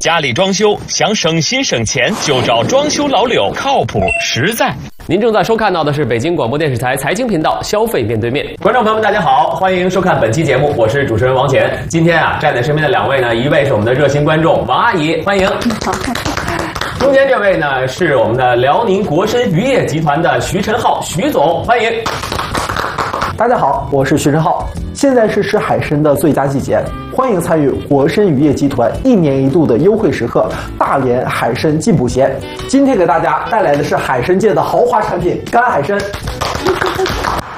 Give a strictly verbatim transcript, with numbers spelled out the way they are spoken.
家里装修想省心省钱，就找装修老柳，靠谱实在。 您正在收看到的是北京广播电视台财经频道《消费面对面》，观众朋友们，大家好，欢迎收看本期节目，我是主持人王乾。今天啊，站在身边的两位呢，一位是我们的热心观众王阿姨，欢迎。中间这位呢，是我们的辽宁国参渔业集团的徐晨浩徐总，欢迎。 大家好，我是徐晨浩。现在是吃海参的最佳季节，欢迎参与国参渔业集团一年一度的优惠时刻——大连海参进补节。今天给大家带来的是海参界的豪华产品——干海参。